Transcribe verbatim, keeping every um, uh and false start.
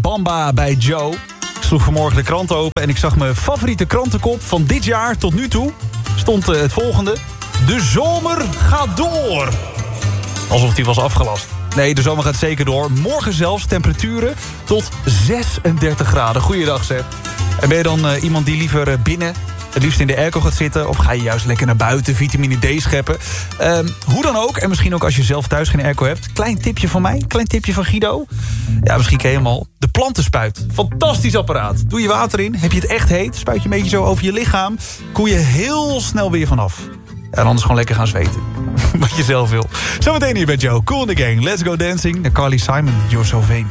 Bamba bij Joe. Ik sloeg vanmorgen de krant open en ik zag mijn favoriete krantenkop van dit jaar tot nu toe. Stond uh, het volgende. De zomer gaat door. Alsof die was afgelast. Nee, de zomer gaat zeker door. Morgen zelfs temperaturen tot zesendertig graden. Goeiedag, zeg. En ben je dan uh, iemand die liever uh, binnen, het liefst in de airco gaat zitten? Of ga je juist lekker naar buiten, vitamine D scheppen? Uh, hoe dan ook, en misschien ook als je zelf thuis geen airco hebt. Klein tipje van mij, klein tipje van Guido. Ja, misschien ken je hem al. De plantenspuit. Fantastisch apparaat. Doe je water in, heb je het echt heet, spuit je een beetje zo over je lichaam. Koel je heel snel weer vanaf. En anders gewoon lekker gaan zweten. Wat je zelf wil. Zometeen hier met Joe. Cool in the Gang. Let's go dancing. En Carly Simon, You're So Vain.